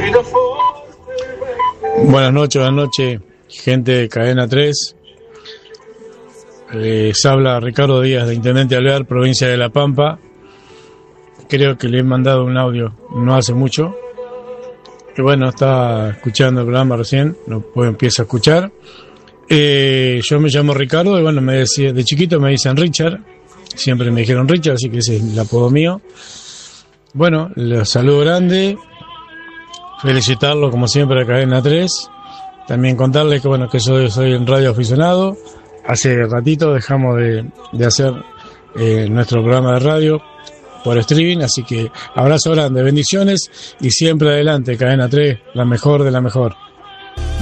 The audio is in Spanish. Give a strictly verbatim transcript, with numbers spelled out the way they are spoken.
Buenas noches, buenas noches, gente de Cadena tres. Les habla Ricardo Díaz, de Intendente Alvear, provincia de La Pampa. Creo que le he mandado un audio no hace mucho. Que bueno, estaba escuchando el programa recién, lo pues empiezo a escuchar. Eh, yo me llamo Ricardo y bueno, me decía, de chiquito me dicen Richard. Siempre me dijeron Richard, así que ese es el apodo mío. Bueno, los saludo grande. Felicitarlo como siempre a Cadena tres. También contarles que bueno, que soy, soy un radio aficionado. Hace ratito dejamos de, de hacer eh, nuestro programa de radio por streaming, así que abrazo grande, bendiciones y siempre adelante, Cadena tres, la mejor de la mejor.